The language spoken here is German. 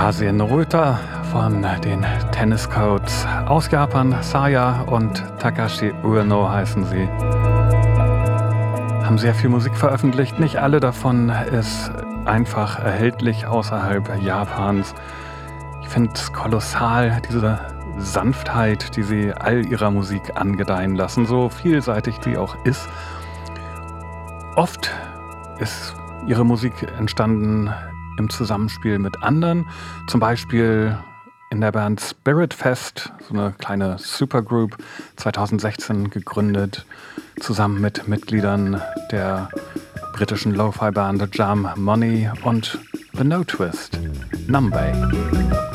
Kase Noruta von den Tennis Codes aus Japan, Saya und Takashi Ueno heißen sie. Haben sehr viel Musik veröffentlicht, nicht alle davon ist einfach erhältlich außerhalb Japans. Ich finde es kolossal, diese Sanftheit, die sie all ihrer Musik angedeihen lassen, so vielseitig sie auch ist. Oft ist ihre Musik entstanden im Zusammenspiel mit anderen, zum Beispiel in der Band Spirit Fest, so eine kleine Supergroup, 2016 gegründet, zusammen mit Mitgliedern der britischen Lo-Fi-Band Jam Money und The No Twist, Numbay.